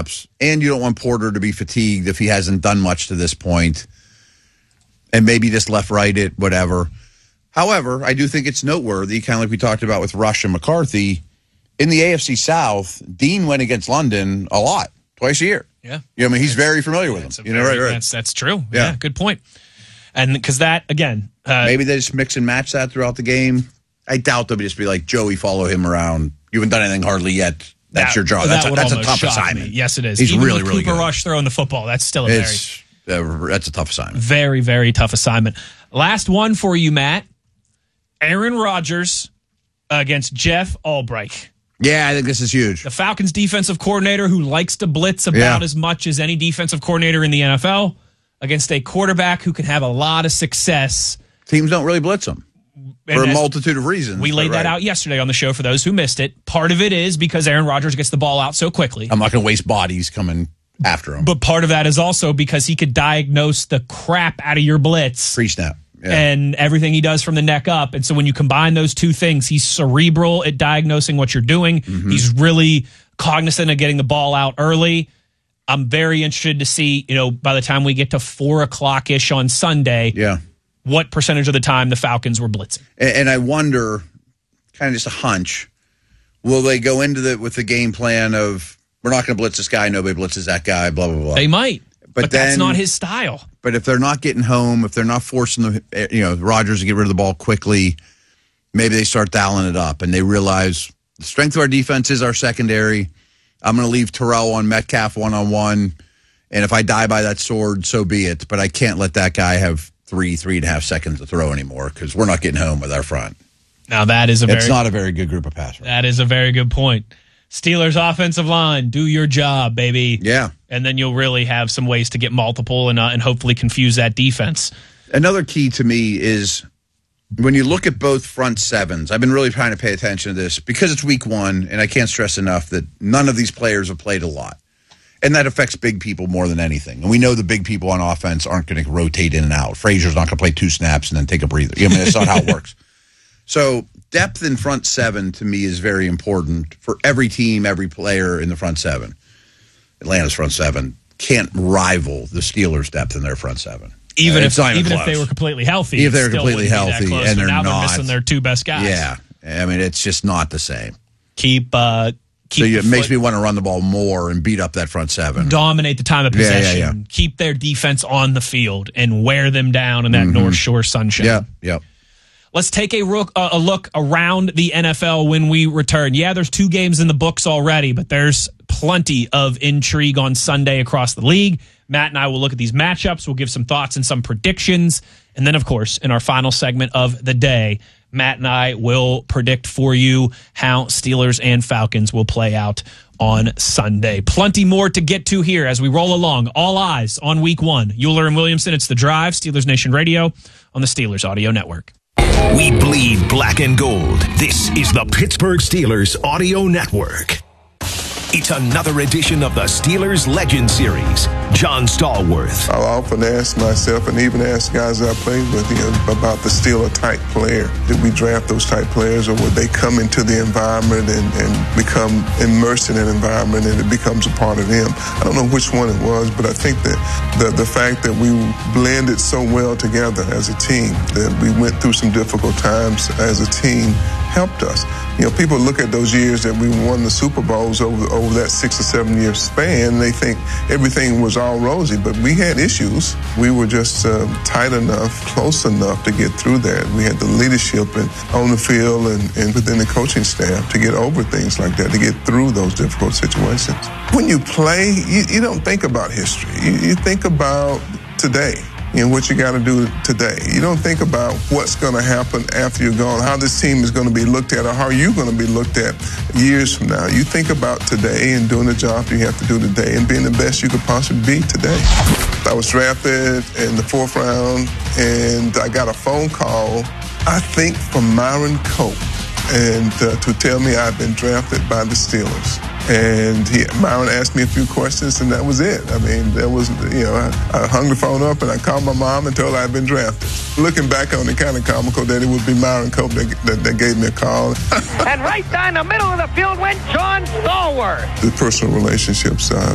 snaps, and you don't want Porter to be fatigued if he hasn't done much to this point, and maybe just left-right it, whatever. However, I do think it's noteworthy, kind of like we talked about with Rush and McCarthy. In the AFC South, Dean went against London a lot, twice a year. Yeah. I mean, he's very familiar with them. Right. That's true. Yeah, good point. And because that, again... maybe they just mix and match that throughout the game. I doubt they'll just be like, Joey, follow him around. You haven't done anything hardly yet. That's your job. That's a tough assignment. Me. Yes, it is. He's Even really, with really Cooper good. Rush throwing the football, that's still that's a tough assignment. Very, very tough assignment. Last one for you, Matt. Aaron Rodgers against Jeff Albright. Yeah, I think this is huge. The Falcons defensive coordinator who likes to blitz about as much as any defensive coordinator in the NFL against a quarterback who can have a lot of success. Teams don't really blitz him for a multitude of reasons. We laid that out yesterday on the show for those who missed it. Part of it is because Aaron Rodgers gets the ball out so quickly. I'm not going to waste bodies coming after him. But part of that is also because he could diagnose the crap out of your blitz. Pre-snap. Yeah. And everything he does from the neck up. And so when you combine those two things, he's cerebral at diagnosing what you're doing. Mm-hmm. He's really cognizant of getting the ball out early. I'm very interested to see, by the time we get to 4:00-ish on Sunday, what percentage of the time the Falcons were blitzing. And I wonder, kind of just a hunch, will they go into with the game plan of, we're not going to blitz this guy, nobody blitzes that guy, blah, blah, blah. They might. But that's not his style. But if they're not getting home, if they're not forcing Rodgers to get rid of the ball quickly, maybe they start dialing it up and they realize the strength of our defense is our secondary. I'm going to leave Terrell on Metcalf one-on-one, and if I die by that sword, so be it. But I can't let that guy have 3.5 seconds to throw anymore because we're not getting home with our front. Now that is it's not a very good group of passers. That is a very good point. Steelers offensive line, do your job, baby. Yeah. And then you'll really have some ways to get multiple and hopefully confuse that defense. Another key to me is when you look at both front sevens, I've been really trying to pay attention to this because it's week one, and I can't stress enough that none of these players have played a lot. And that affects big people more than anything. And we know the big people on offense aren't going to rotate in and out. Frazier's not going to play 2 snaps and then take a breather. I mean, that's not how it works. So depth in front seven to me is very important for every team, every player in the front seven. Atlanta's front seven can't rival the Steelers' depth in their front seven. Even if they were completely healthy. If they were completely healthy and they're now not. They're missing their 2 best guys. Yeah. I mean, it's just not the same. It makes me want to run the ball more and beat up that front seven. Dominate the time of possession. Yeah. Keep their defense on the field and wear them down in that North Shore sunshine. Yeah. Let's take a look around the NFL when we return. Yeah, there's 2 games in the books already, but there's plenty of intrigue on Sunday across the league. Matt and I will look at these matchups. We'll give some thoughts and some predictions. And then, of course, in our final segment of the day, Matt and I will predict for you how Steelers and Falcons will play out on Sunday. Plenty more to get to here as we roll along. All eyes on week 1. Euler and Williamson, it's The Drive, Steelers Nation Radio on the Steelers Audio Network. We bleed black and gold. This is the Pittsburgh Steelers Audio Network. It's another edition of the Steelers Legend Series. John Stallworth. I often ask myself, and even ask guys I played with, about the Steeler-type player. Did we draft those type players, or would they come into the environment and become immersed in an environment and it becomes a part of them? I don't know which one it was, but I think that the fact that we blended so well together as a team, that we went through some difficult times as a team, helped us. People look at those years that we won the Super Bowls over that 6 or 7 year span, and they think everything was all rosy, but we had issues. We were just tight enough, close enough to get through that. We had the leadership on the field and within the coaching staff to get over things like that, to get through those difficult situations. When you play, you don't think about history. You think about today. What you got to do today. You don't think about what's going to happen after you're gone, how this team is going to be looked at, or how you're going to be looked at years from now. You think about today and doing the job you have to do today and being the best you could possibly be today. I was drafted in the 4th round, and I got a phone call, I think, from Myron Cope, and to tell me I'd been drafted by the Steelers. And Myron asked me a few questions, and that was it. I mean, I hung the phone up, and I called my mom and told her I'd been drafted. Looking back on it, kind of comical that it would be Myron Cope that gave me a call. And right down the middle of the field went John Stallworth. The personal relationships